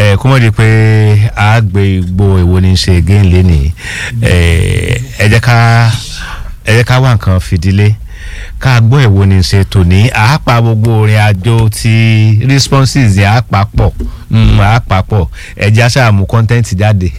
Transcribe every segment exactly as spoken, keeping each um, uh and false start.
ẹ kó mọ̀ di pé a gbé igbó èwo ní ṣe again lénìí ẹ jẹ́ ká ẹ jẹ́ ká wá nǹkan fìdílé ká gbọ́ èwo ní ṣe tòní àápa gbogbo orin àjò ti responses yẹn àápa pọ̀ àápa pọ̀ ẹ jẹ́ àṣà mú content jáde.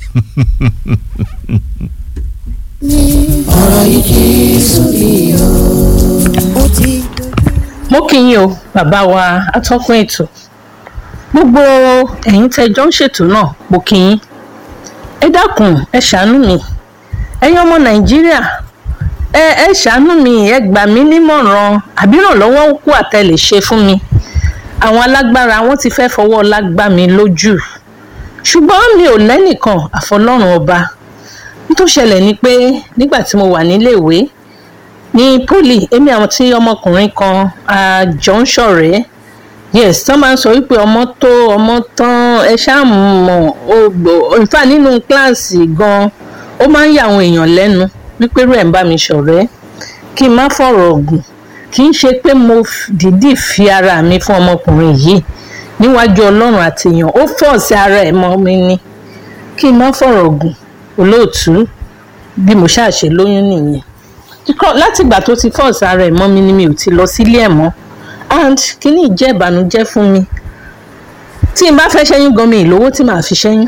ọ̀rọ̀ yìí kì í sórí o ó ti. mo kí yín o bàbá wa atọ́kùn ètò gbogbo ẹ̀yin tẹ́jọ́ ń ṣètò náà mo kí yín ẹ dákun ẹ ṣàánú mi ẹ̀yin ọmọ nàìjíríà ẹ ẹ ṣàánú mi ẹ gbà mí nímọ̀ràn àbí ìrànlọ́wọ́ kù àtẹlẹ ṣe fún mi àwọn alágbára wọn ti fẹ́ fọwọ́ lágbá mi lójú ṣùgbọ́n mi ò lẹ́nìkan àfọlọ́run ọba tó ṣẹlẹ̀ ni pé nígbà tí mo wà níléèwé ní poli èmi àwọn tí ọmọkùnrin kan àjọ ń ṣọ̀rẹ́ yes tán máa ń sọ wípé ọmọ tó ọmọ tán ẹ ṣáà mọ̀ ògbò ìfà nínú kíláàsì gan ó máa ń yà àwọn èèyàn lẹ́nu wípé rẹ̀ ń bá mi ṣọ̀rẹ́ kí n má fọ̀rọ̀ ọ̀gùn kì í ṣe pé mo dìídì fi ara mi fún ọmọkùnrin yìí níwájú ọlọ́run àti èèyàn ó fọ́ọ̀sì ara ẹ̀ mọ́ mi ni kí n má fọ̀rọ̀ ọ̀gùn olóòtú bí mo ṣáà ṣe lóyún nìyẹn láti ìgbà tó ti fọ́ọ̀sì ara ẹ̀ mọ́ mi ni mi ò ti lọ sílé ẹ̀ mọ́ and kíní jẹ́ ìbànújẹ́ fún mi tí n bá fẹ́ ṣẹ́yún gan mi ìlówó tí màá fi ṣẹ́yún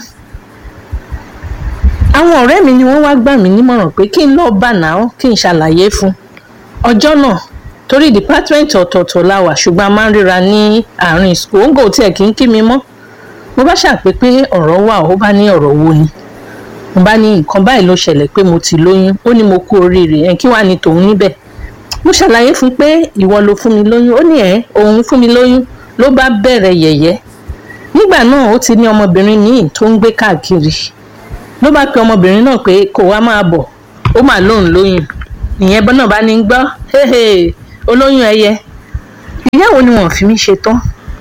àwọn ọ̀rẹ́ mi ni wọ́n wá gbà mí nímọ̀ràn pé kí n lọ bá náà kí n ṣàlàyé fún ọjọ́ náà torí department ọ̀tọ̀ọ̀tọ̀ la wà ṣùgbọ́n a máa ń ríra ní àárín school òǹgò tí ẹ̀ kì í kí mi mọ́ mo bá ṣàpè pé ọ̀rọ̀ wà ó bá ní ọ̀rọ̀ wo ni mo bá ní nǹkan báyìí ló ṣẹlẹ̀ pé mo ti lóyún ó ní mo kú oríire ẹ̀ kí wàá ní tòun níbẹ̀ mo ṣàlàyé fún pé ìwọ ló fún mi lóyún ó ní ẹ̀ òun fún mi lóyún ló bá bẹ̀rẹ̀ yẹ̀yẹ́ nígbà náà ó ti ní ọmọbìnrin míì tó ń gbé káàkiri ló bá pe ọmọbìnrin náà pé kó wá máa bọ̀ ó mà lóun lóyún ìyẹn bọ́ náà bá ní gbọ́ hehe olóyún ẹyẹ ìyàwó ni wọ́n fi mí ṣe tán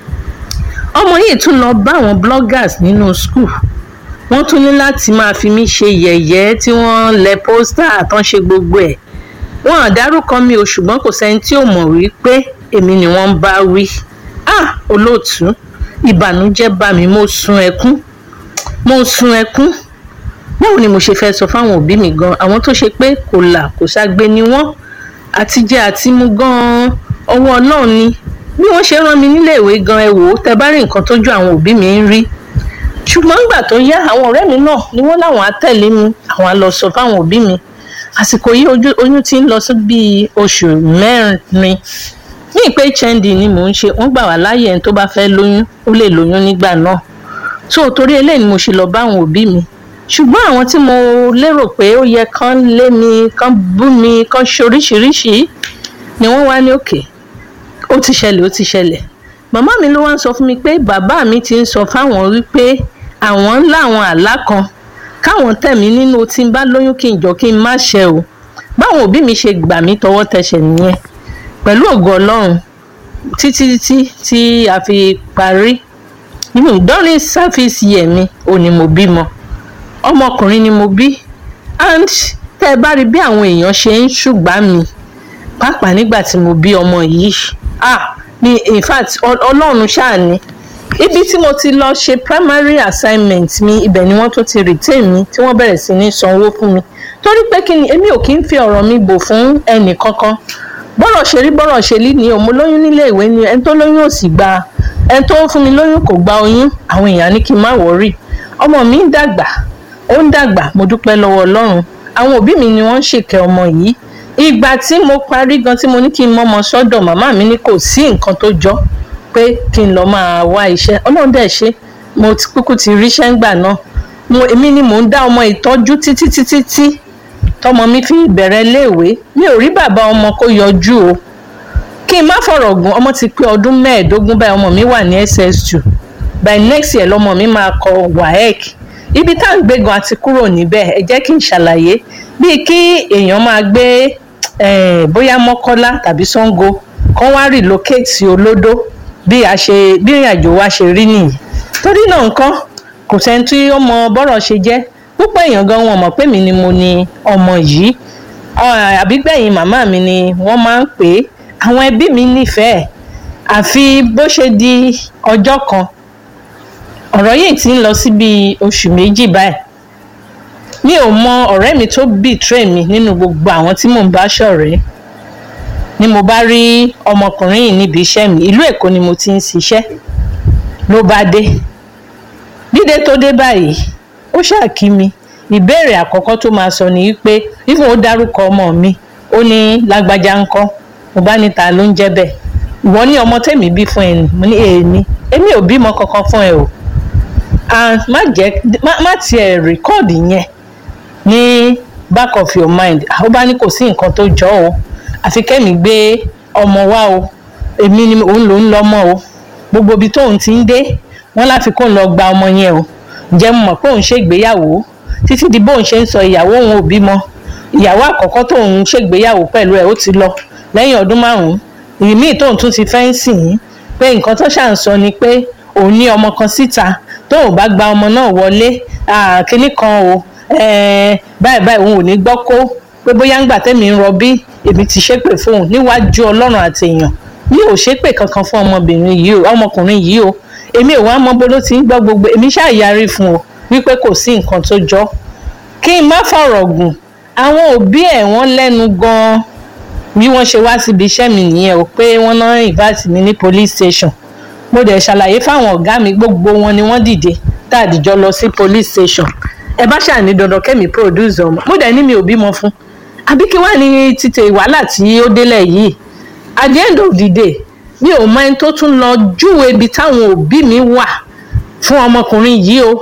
ọmọ yìí tún lọ bá àwọn bloggers nínú school wọ́n tún ní láti máa fi mí ṣe yẹ̀yẹ́ tí wọ́n lẹ pósítà àtúnṣe gbogbo ẹ̀ wọ́n á dárúkọ mi o ṣùgbọ́n kò sẹ́ni tí ò mọ̀ wípé èmi ni wọ́n bá wí ah olóòtú ìbànújẹ́ bá mi mo sun ẹkún mo sun ẹkún báwo ni mo ṣe fẹ́ sọ fáwọn òbí mi gan àwọn tó ṣe pé kò là kò ságbe ni wọ́n àtijẹ àti mu gan ọwọ́ náà ni bí wọ́n ṣe rán mi níléèwé gan ẹ wò ó tẹ bá rí nǹkan tójú àwọn òbí mi ń rí ṣùgbọ́n nígbà tó yá àwọn ọ̀rẹ́ mi náà ni wọ́n láwọn á tẹ̀lé mi àwọn á lọ sọ fáwọn òbí mi àsìkò yìí oyún ti ń lọ sí bíi oṣù mẹ́rin ní ìpè H N D ni mò ń ṣe wọ́n gbà wá láàyè ẹni tó bá fẹ́ lóyún ó lè lóyún nígbà náà tó torí eléyìí ni mo ṣe lọ bá àwọn òbí mi ṣùgbọ́n àwọn tí mo lérò pé ó yẹ kán lé mi kán bú mi kán ṣe oríṣiríṣi ni wọ́n wá ní òkè ó ti ṣẹlẹ̀ ó ti ṣẹlẹ̀ màmá mi ló wá ń sọ fún mi pé bàbá mi ti ń sọ fáwọn wípé àwọn láwọn àlá kan káwọn tẹ̀mí nínú tí n bá lóyún kí n jọ kí n má ṣe o báwọn òbí mi ṣe gbà mí tọwọ́ tẹsẹ̀ nìyẹn pẹ̀lú ògo Ọlọ́run títí títí tí a fi parí nínú during service year mi ò ní mo bímọ ọmọkùnrin ni mo bí and tẹ́ ẹ bá rí bí àwọn èèyàn ṣe ń ṣùgbà mi pàápàá nígbà tí mo bí ọmọ yìí ah ni in fact Ọlọ́run ṣáà ni ibi tí mo ti lọ ṣe primary assignment mi ibẹ̀ ni wọ́n tó ti retain mi tí wọ́n bẹ̀rẹ̀ sí ní sanwó fún mi torí pé kí ni èmi ò kí ń fi ọ̀rọ̀ mi bò fún ẹnì kankan bọ́rọ̀ ṣe rí bọ́rọ̀ ṣe lí ni òun lóyún nílé ìwé ni ẹni tó lóyún ò sì gba ẹni tó fún mi lóyún kò gba oyún àwọn èèyàn ní kí n má wọrí ọmọ mi ń dàgbà ó ń dàgbà mo dúpẹ́ lọ́wọ́ Ọlọ́run àwọn òbí mi ni wọ́n ń ṣèkẹ́ ọmọ yìí ìgbà tí mo parí gan tí mo ní kí n mọ́mọ sọ́dọ̀ màmá mi ní kò sí nǹkan tó jọ pé kí n lọ máa wá iṣẹ́ Ọlọ́run dẹ̀ ṣe mo ti kúkú ti ríṣẹ́ ńgbà náà mo èmi ni mò ń dá ọmọ ìtọ́jú títí títí tí tọmọ mi fi bẹ̀rẹ̀ léèwé mi ò rí bàbá ọmọ kó yọjú o kí n má fọ̀rọ̀ gùn ọmọ ti pé ọdún mẹ́ẹ̀ẹ́dógún báyìí ọmọ mi wà ní S S two by next year lọmọ mi máa kọ WAEC ibi tá à ń gbé gan àti kúrò níbẹ̀ ẹ jẹ́ kí n ṣàlàyé bíi kí èèyàn máa gbé bóyá Mọ́kọ́lá tàbí Ṣàngó kán wá relocate sí Olódó bí a ṣe bí ìrìn àjò wa ṣe rí nìyí torí náà nǹkan kò sẹ́ni tí ó mọ bọ́rọ̀ ṣe jẹ́ púpọ̀ èèyàn gan wọn mọ̀ pé mi ni mo ní ọmọ yìí àbígbẹ̀yìn màmá mi ni wọ́n máa ń pè é àwọn ẹbí mi nífẹ̀ẹ́ àfi bó ṣe di ọjọ́ kan ọ̀rọ̀ yìí ti ń lọ sí bíi oṣù méjì báyìí. Mi ò mọ ọ̀rẹ́ mi tó betray mi nínú gbogbo àwọn tí mò ń bá ṣọ̀rẹ́. Ni mo bá rí ọmọkùnrin yìí níbi iṣẹ́ mi, ìlú Èkó ni mo ti ń ṣiṣẹ́, ló bá dé. Dídé tó dé báyìí, ó ṣàkí mi. Ìbéèrè àkọ́kọ́ tó máa sọ ni wípé even ó dárúkọ ọmọ mi, ó ní lágbájá ńkọ́. Mo bá ní ta ló ń jẹ́ bẹ́ẹ̀. Ìwọ ní ọmọ tèmi bí fún ẹ ni. Mo ní èmi èmi ò bímọ kankan fún ẹ o. And má jẹ́ má tiẹ̀ record yẹn ní back of your mind. Ó bá ní kò sí nǹkan tó jọ o, àfi kẹ́mi gbé ọmọ wá o, èmi ni òun ló ń lọ́mọ o, gbogbo ibi tóun ti ń dé wọ́n láfi kó lọ gba ọmọ yẹn o. Ǹjẹ́ mo mọ̀ pé òun ṣègbéyàwó títí di bóun ṣe ń sọ ìyàwó òun ò bímọ. Ìyàwó àkọ́kọ́ tóun ṣègbéyàwó pẹ̀lú ẹ̀ ó ti lọ lẹ́yìn ọdún márùn-ún. Ìmíì tóun tún ti fẹ́ ń sìn yín pé nǹkan tó ṣà ń sọ ni pé òun ní ọmọ kan síta tóun bá gba ọmọ náà wọlé kínní kan o báyìí báyìí òun ò ní gbọ́ kó pé bóyá ń gbà tẹ́mi ń rọbí èmi ti ṣépè fóun níwájú Ọlọ́run àti èèyàn. Mi ò ṣépè kankan fún ọmọbìnrin yìí o, ọmọkùnrin yìí o. Èmi ò wá mọ bó ló ti ń gbọ́ gbogbo, èmi ṣáà yarí fún o wípé kò sí nǹkan tó jọ. Kí n má fọ̀rọ̀ gùn, àwọn òbí ẹ̀ wọ́n lẹ́nu gan-an bí wọ́n ṣe wá síbi iṣẹ́ mi nìyẹn o, pé wọ́n náà invite mi ní police station. Mo dẹ̀ ṣàlàyé fáwọn ọ̀gá mi, gbogbo wọn ni wọ́n dìde tá a dìjọ lọ sí police station. Ẹ bá ṣáà ní dandan kẹ́mi produce ọmọ, mo dẹ̀ ní mi ò bímọ fún. Àbí kí wá ní títẹ wàhálà tí ó délẹ̀ yìí. At the end of the day, mi ò mọ ẹni tó tún lọ júwe ibi táwọn òbí mi wà fún ọmọkùnrin yìí o.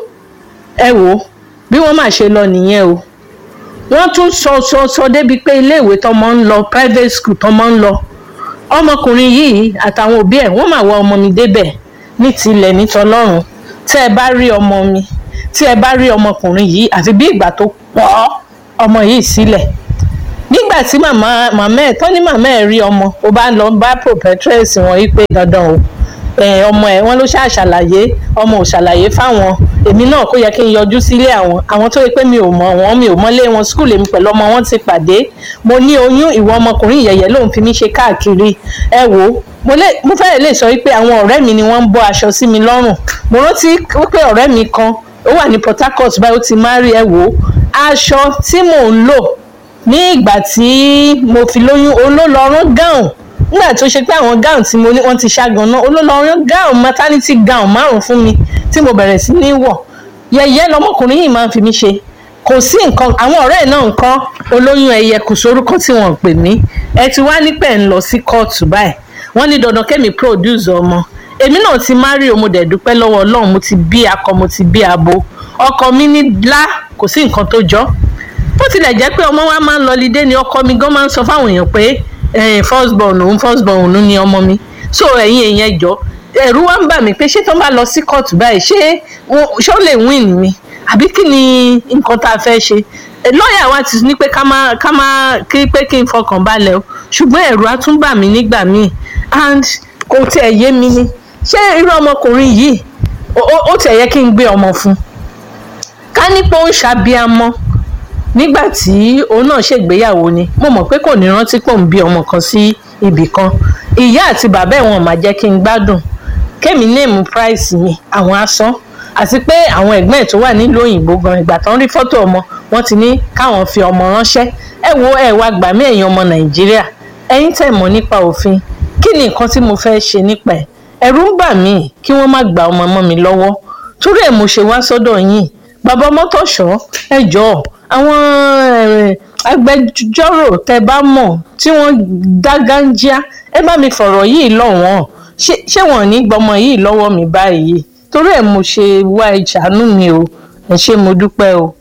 Ẹ wò bí wọ́n máa ṣe lọ nìyẹn o. Wọ́n tún sọ sọ sọ débi pé iléèwé tọmọ ń lọ, private school tọmọ ń lọ. Ọmọkùnrin yìí àtàwọn òbí ẹ̀ wọ́n máa wá ọmọ mi débẹ̀ ní tilẹ̀ ní tọlọ́run. Tẹ́ ẹ bá rí ọmọ mi, tí ẹ bá rí ọmọkùnrin yìí àfi bí ìgbà tó pọ̀ ọmọ yìí sílẹ̀. Nígbà tí màmá màmá ẹ̀ tán ní màmá ẹ̀ rí ọmọ, ó bá lọ bá proprietress wọn yìí pé dandan o ọmọ ẹ̀ wọ́n ló ṣáà ṣàlàyé, ọmọ ò ṣàlàyé fáwọn. Èmi náà kó yẹ kí n yọjú sílé àwọn àwọn tó yẹ pé mi ò mọ̀ wọ́n, mi ò mọ́lé wọn, school èmi pẹ̀lú ọmọ wọn ti pàdé. Mo ní oyún, ìwọ ọmọkùnrin yẹ̀yẹ́ ló ń fi mí ṣe káàkiri. Ẹ wò mo lè mo fẹ́ lè sọ wípé àwọn ọ̀rẹ́ mi ni wọ́n ń bọ́ aṣọ sí mi lọ́rùn. Mo rántí wípé ọ̀rẹ́ mi kan ó wà ní Port Harcourt báyìí, ó ti marry. Ẹ wò aṣọ tí mò ń lò ní ìgbà tí mo fi lóyún olólọ́rán gown, nígbà tó ṣe pé àwọn gown tí mo ní wọ́n ti ṣàgàn náà, olólọ́rán gown maternity gown márùn fún mi tí mo bẹ̀rẹ̀ sí ní wọ̀. Yẹ̀yẹ́ lọmọkùnrin yìí máa ń fi mí ṣe. Kò sí nǹkan, àwọn ọ̀rẹ́ náà nǹkan olóyún ẹyẹ kò sórúkọ tí wọ́n pè mí. Ẹ ti wá nípẹ̀ ń lọ sí kóòtù báyìí, wọ́n ní dandan kẹ́mi produce ọmọ. Èmi náà ti marry o, mo dẹ̀ dúpẹ́ lọ́wọ́ Ọlọ́run, mo ti bí akọ, mo ti bí abo. Ọkọ mi ní lá, kò sí nǹkan tó jọ. Bó tilẹ̀ jẹ́ pé ọmọ wa máa ń lọ lídé ni ọkọ mi gan máa ń sọ fáwọn èèyàn pé first born òun first born òun ni ọmọ mi. So ẹ̀yin èèyàn jọ, ẹ̀rù wa ń bà mí pé ṣé tó bá lọ sí kóòtù báyìí ṣé ṣó lè win mi àbí kí ni nǹkan tá a fẹ́ ṣe. Lọ́ọ̀yà wa ti ní pé ká má ká má kí pé kí n fọkàn balẹ̀ o, ṣùgbọ́n ẹ̀rù á tún bà mí nígbà míì and kò tiẹ̀ yé mi ni ṣé irú ọmọkùnrin yìí ó tiẹ̀ yẹ kí n gbé ọmọ fún. Ká ní pé ó ń ṣàbíamọ nígbà tí òun náà ṣègbéyàwó ni, mo mọ̀ pé kò ní rántí pé òun bí ọmọ kan sí ibì kan. Ìyá àti bàbá ẹ̀ wọn máa jẹ́ kí n gbádùn. Kémi name price mi àwọn asán, àti pé àwọn ẹ̀gbọ́n ẹ̀ tó wà nílùú òyìnbó gan ìgbà tán rí fọ́tò ọmọ wọ́n ti ní káwọn fi ọmọ ránṣẹ́. Ẹ wo ẹ wá gbà mí ẹ̀yin ọmọ Nàìjíríà, ẹ̀yin tẹ̀ mọ̀ nípa òfin, kí ni nǹkan tí mo fẹ́ ṣe nípa ẹ̀? Ẹ̀rù ń bà mí kí wọ́n má gba ọmọ mọ́ mi lọ́wọ́. Torí ẹ̀ mo ṣe wá sọ́dọ̀ yín bàbá Ọmọ́tọ̀ṣọ́, ẹ jọ̀ọ́ àwọn agbẹjọ́rò tẹ́ bá mọ̀ tí wọ́n dágájíá, ẹ bá mi fọ̀rọ̀ yìí lọ̀ wọ́n. Ṣé wọ́n ní gbọmọ yìí lọ́wọ́ mi báyìí? Torí ẹ̀ mo ṣe wá ìṣàánú mi o. Ẹ ṣé mo dúpẹ́ o.